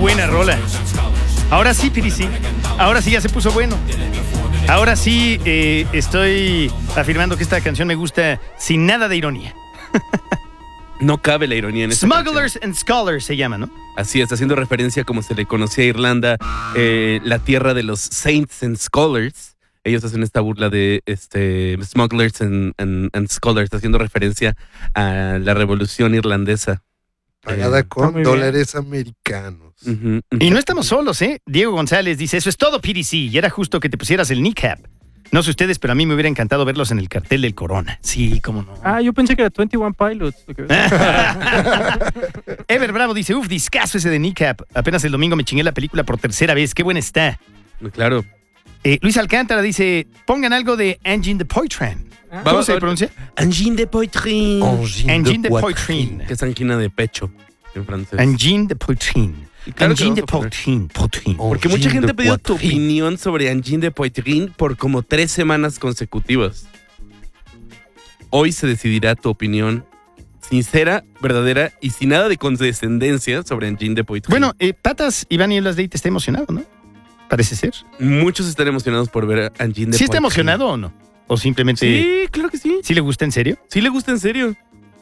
buena rola. Ahora sí, Pirici. Ahora sí ya se puso bueno. Ahora sí estoy afirmando que esta canción me gusta sin nada de ironía. No cabe la ironía en esta Smugglers canción. and Scholars se llama, ¿no? Así es, haciendo referencia como se le conocía a Irlanda, la tierra de los Saints and Scholars. Ellos hacen esta burla de Smugglers and Scholars, haciendo referencia a la revolución irlandesa. Pagada con dólares americanos. Y no estamos solos, ¿eh? Diego González dice, eso es todo, PDC. Y era justo que te pusieras el kneecap. No sé ustedes, pero a mí me hubiera encantado verlos en el cartel del Corona. Sí, cómo no. Yo pensé que era 21 Pilots. Ever Bravo dice, discazo ese de kneecap. Apenas el domingo me chingué la película por tercera vez. Qué buena está. Claro. Luis Alcántara dice, pongan algo de Engine de Poitrin. ¿Cómo se pronuncia? Engine de Poitrin. Engine de Poitrin. Que es angina de pecho en francés. Engine de Poitrin. Claro Engine de Poitrin. Porque mucha gente ha pedido tu opinión sobre Engine de Poitrin por como 3 semanas consecutivas. Hoy se decidirá tu opinión sincera, verdadera y sin nada de condescendencia sobre Engine de Poitrin. Bueno, Patas Iván y Elas Date está emocionado, ¿no? Parece ser. Muchos están emocionados por ver a Engine de Poitrin. ¿Sí está emocionado o no? ¿O simplemente...? Sí, claro que sí. ¿Sí le gusta en serio? Sí le gusta en serio.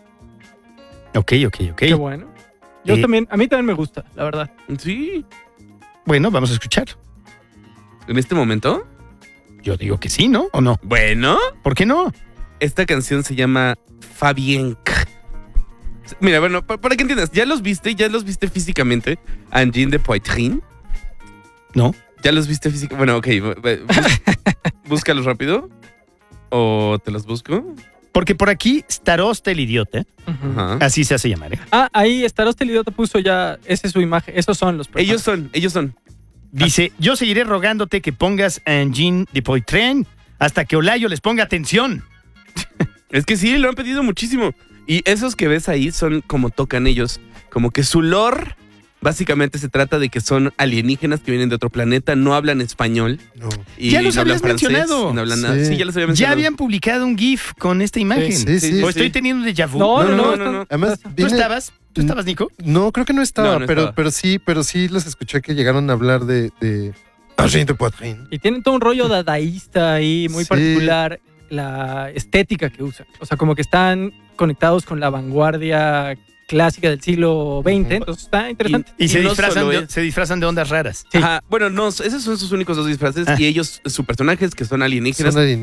Ok. Qué bueno. A mí también me gusta, la verdad. Sí. Bueno, vamos a escuchar. ¿En este momento? Yo digo que sí, ¿no? ¿O no? Bueno. ¿Por qué no? Esta canción se llama Fabien. Mira, bueno, para que entiendas, ¿ya los viste físicamente a Engine de Poitrin? No. ¿Ya los viste físicamente? Bueno, ok. Búscalos rápido. ¿O te los busco? Porque por aquí, Starosta el idiota, Ajá. así se hace llamar, ¿eh? Ahí Starosta el idiota puso ya, esa es su imagen, esos son los personajes. Ellos son. Dice, yo seguiré rogándote que pongas a Engine de Poitrin hasta que Olayo les ponga atención. Es que sí, lo han pedido muchísimo. Y esos que ves ahí son como tocan ellos. Como que su lore básicamente se trata de que son alienígenas que vienen de otro planeta, no hablan español. No. Y Ya los no hablan habías francés, mencionado. no hablan nada. Sí, ya los había Ya mencionado. habían publicado un GIF con esta imagen. Sí. ¿O estoy teniendo un déjà vu? No. Además, ¿Tú estabas, Nico? No, creo que no estaba, No pero, estaba. pero sí los escuché que llegaron a hablar de Engine de Poitrin. Y tienen todo un rollo dadaísta ahí, muy particular, la estética que usan. O sea, como que están conectados con la vanguardia clásica del siglo XX, entonces está interesante. Y se no disfrazan solo se disfrazan de ondas raras. Sí. Ajá, bueno, no, esos son sus únicos 2 disfraces y ellos, sus personajes que son alienígenas, Son